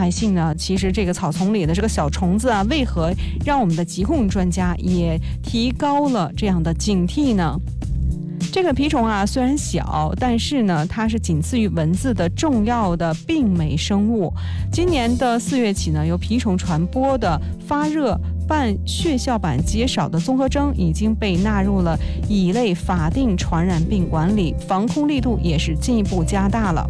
害性呢，其实这个草丛里的这个小虫子啊，为何让我们的疾控专家也提高了这样的警惕呢？这个蜱虫啊，虽然小，但是呢，它是仅次于蚊子的重要的病媒生物。今年的4月起呢，由蜱虫传播的发热伴血小板减少的综合征已经被纳入了乙类法定传染病管理，防控力度也是进一步加大了。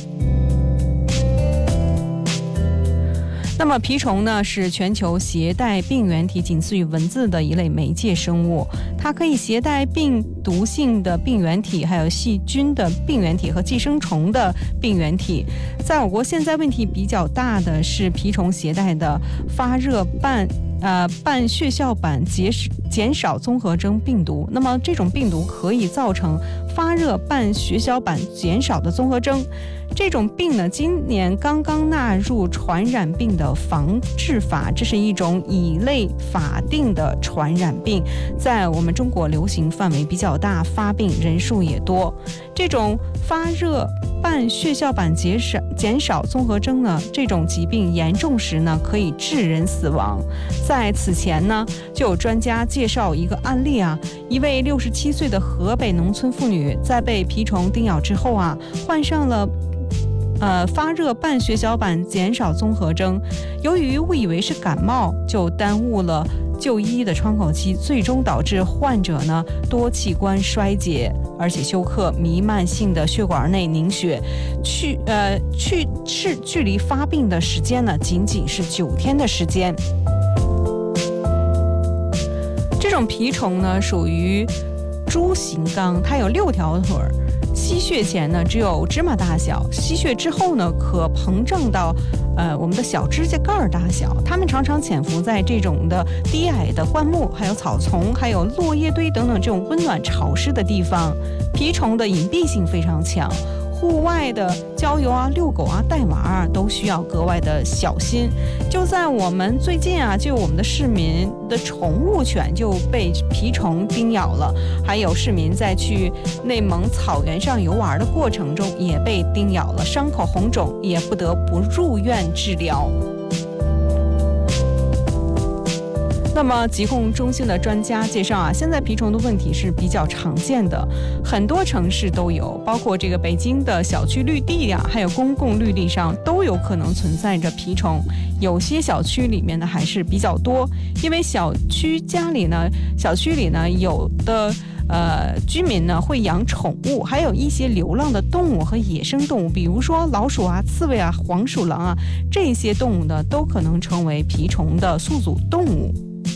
那么蜱虫呢，是全球携带病原体仅次于蚊子的一类媒介生物，它可以携带病毒性的病原体，还有细菌的病原体和寄生虫的病原体。在我国现在问题比较大的是蜱虫携带的发热伴血小板减少综合征病毒。那么这种病毒可以造成发热伴血小板减少的综合征。这种病呢，今年刚刚纳入传染病的防治法，这是一种乙类法定的传染病，在我们中国流行范围比较大，发病人数也多。这种发热伴血小板减少综合征呢，这种疾病严重时呢，可以致人死亡。在此前呢，就有专家介绍一个案例啊，一位67岁的河北农村妇女在被蜱虫叮咬之后啊，患上了发热伴血小板减少综合征，由于误以为是感冒，就耽误了就医的窗口期，最终导致患者呢多器官衰竭，而且休克，弥漫性的血管内凝血，距离发病的时间呢仅仅是9天的时间。这种蜱虫呢属于猪形纲，它有6条腿，吸血前呢只有芝麻大小，吸血之后呢可膨胀到我们的小指甲盖大小。它们常常潜伏在这种的低矮的灌木，还有草丛，还有落叶堆等等这种温暖潮湿的地方。蜱虫的隐蔽性非常强，户外的郊游啊、遛狗啊、带娃啊，都需要格外的小心。就在我们最近啊，就我们的市民的宠物犬就被蜱虫叮咬了，还有市民在去内蒙草原上游玩的过程中也被叮咬了，伤口红肿，也不得不入院治疗。那么疾控中心的专家介绍啊，现在蜱虫的问题是比较常见的，很多城市都有，包括这个北京的小区绿地呀，还有公共绿地上都有可能存在着蜱虫。有些小区里面呢还是比较多，因为小区里呢有的居民呢会养宠物，还有一些流浪的动物和野生动物，比如说老鼠啊、刺猬啊、黄鼠狼啊，这些动物呢都可能成为蜱虫的宿主动物。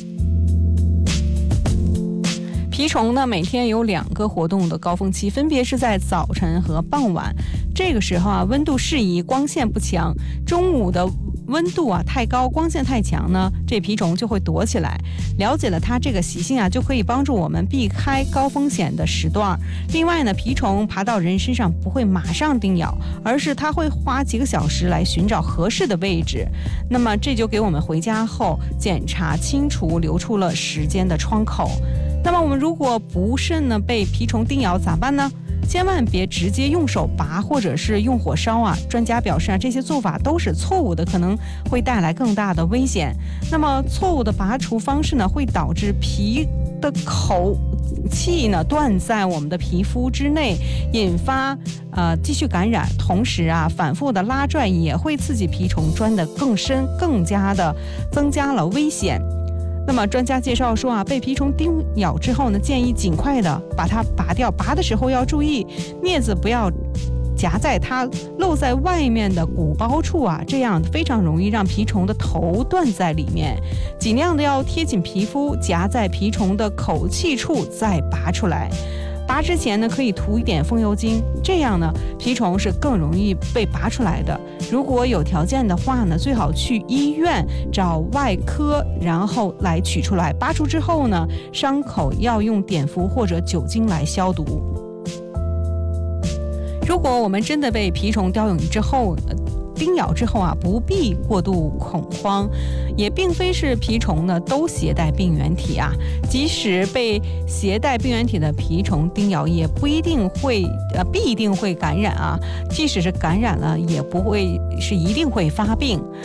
蜱虫呢每天有2个活动的高峰期，分别是在早晨和傍晚。这个时候啊，温度适宜，光线不强。中午的温度啊太高，光线太强呢，这蜱虫就会躲起来。了解了它这个习性啊，就可以帮助我们避开高风险的时段。另外呢，蜱虫爬到人身上不会马上叮咬，而是它会花几个小时来寻找合适的位置。那么这就给我们回家后检查清除留出了时间的窗口。那么我们如果不慎呢被蜱虫叮咬咋办呢？千万别直接用手拔或者是用火烧啊！专家表示啊，这些做法都是错误的，可能会带来更大的危险。那么错误的拔除方式呢，会导致蜱的口气呢断在我们的皮肤之内，引发继续感染。同时啊，反复的拉拽也会刺激蜱虫钻得更深，更加的增加了危险。那么专家介绍说啊，被蜱虫叮咬之后呢，建议尽快的把它拔掉，拔的时候要注意镊子不要夹在它露在外面的鼓包处啊，这样非常容易让蜱虫的头断在里面。尽量的要贴紧皮肤，夹在蜱虫的口气处再拔出来。拔之前呢，可以涂一点风油精，这样呢，蜱虫是更容易被拔出来的。如果有条件的话呢，最好去医院找外科，然后来取出来。拔出之后呢，伤口要用碘伏或者酒精来消毒。如果我们真的被蜱虫叮咬之后啊，不必过度恐慌，也并非是蜱虫呢都携带病原体啊。即使被携带病原体的蜱虫叮咬，也不一定会感染啊。即使是感染了，也不会是一定会发病。